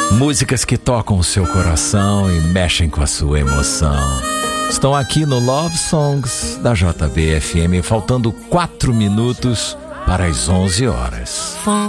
Músicas que tocam o seu coração e mexem com a sua emoção. Estão aqui no Love Songs da JB FM, faltando 4 minutos para as 11 horas.